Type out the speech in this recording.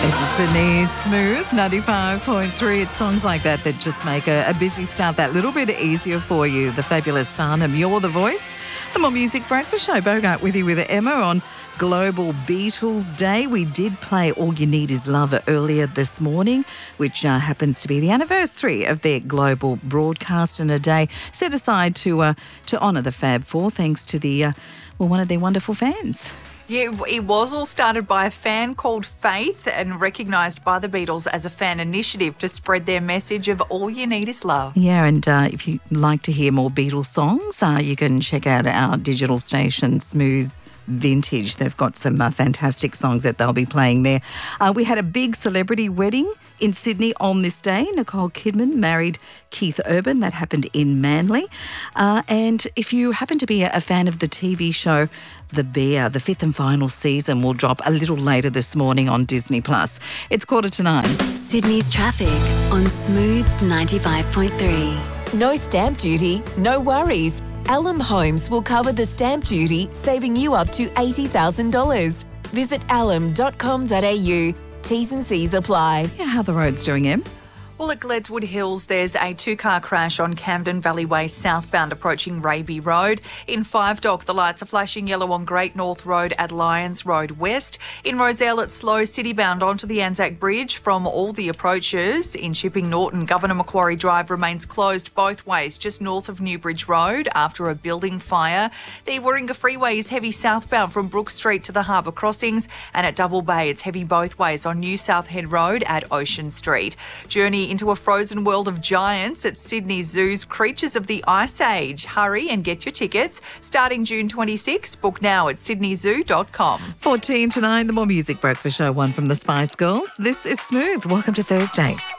Sydney Smooth 95.3. It's songs like that that just make a busy start that little bit easier for you. The fabulous Farnham, You're the Voice. The More Music Breakfast Show. Bogart with you with Emma on Global Beatles Day. We did play All You Need Is Love earlier this morning, which happens to be the anniversary of their global broadcast, and a day set aside to honour the Fab Four, thanks to the one of their wonderful fans. Yeah, it was all started by a fan called Faith and recognised by the Beatles as a fan initiative to spread their message of all you need is love. Yeah, and if you'd like to hear more Beatles songs, you can check out our digital station, Smooth Vintage. They've got some fantastic songs that they'll be playing there. We had a big celebrity wedding in Sydney on this day. Nicole Kidman married Keith Urban. That happened in Manly. And if you happen to be a fan of the TV show The Bear, the 5th and final season will drop a little later this morning on Disney+. It's 8:45. Sydney's traffic on Smooth 95.3. No stamp duty, no worries. Alum Homes will cover the stamp duty, saving you up to $80,000. Visit alum.com.au. T's and C's apply. Yeah, how are the roads doing, Em? Well, at Gledswood Hills, there's a two-car crash on Camden Valley Way southbound approaching Raby Road. In Five Dock, the lights are flashing yellow on Great North Road at Lyons Road West. In Rozelle, it's slow citybound onto the Anzac Bridge from all the approaches. In Chipping Norton, Governor Macquarie Drive remains closed both ways just north of Newbridge Road after a building fire. The Warringah Freeway is heavy southbound from Brook Street to the Harbour Crossings, and at Double Bay, it's heavy both ways on New South Head Road at Ocean Street. Journey into a frozen world of giants at Sydney Zoo's Creatures of the Ice Age. Hurry and get your tickets. Starting June 26, book now at sydneyzoo.com. 14 to 9, the More Music Breakfast Show, one from the Spice Girls. This is Smooth. Welcome to Thursday.